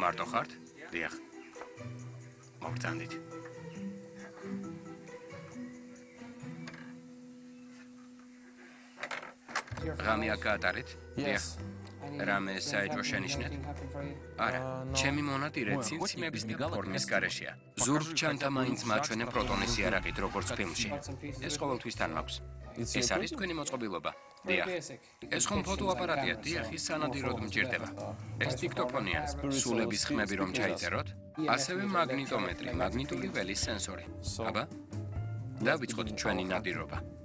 მარტო ხართ? დიახ. მოგწანდით. ღამე აქ გაატარეთ? დიახ. რამე საეჭვო შენიშნეთ? არა, ჩემი მონადირე ცინცინების და ფორმის გარეშეა. ზურგ ჩანთა მაინც მაჩვენე პროტონის იარაღით, როგორც ფილმში. ეს ყოველთვის თან მაქვს. ეს არის თქვენი მოწყობილობა? დიახ. ეს ხომ ფოტოაპარატია? დიახ, ის სანადიროდ მჭირდება. ეს დიქტოფონია, სულების ხმები რომ ჩაიწეროთ, ასევე მაგნიტომეტრი, მაგნიტური ველის სენსორი. აბა, დავიწყოთ ჩვენი ნადირობა.